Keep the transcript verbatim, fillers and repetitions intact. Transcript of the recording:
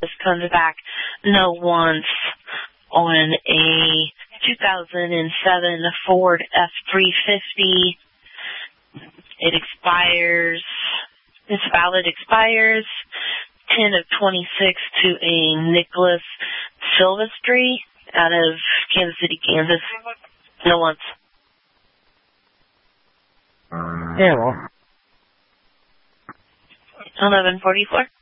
This comes back no once on a two thousand seven Ford F three fifty. It expires, this valid expires ten of twenty-six to a Nicholas Silvestri out of Kansas City, Kansas. No once. Yeah, well. eleven forty-four.